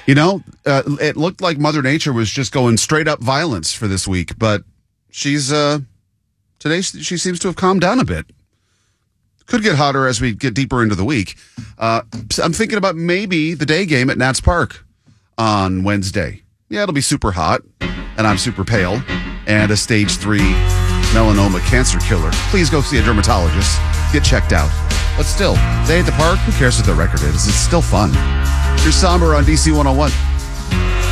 It looked like Mother Nature was just going straight up violence for this week, but she's today she seems to have calmed down a bit. Could get hotter as we get deeper into the week. I'm thinking about maybe the day game at Nats Park on Wednesday. Yeah, it'll be super hot, and I'm super pale, and a stage 3 melanoma cancer killer. Please go see a dermatologist. Get checked out. But still, day at the park, who cares what the record is? It's still fun. You're Somber on DC 101.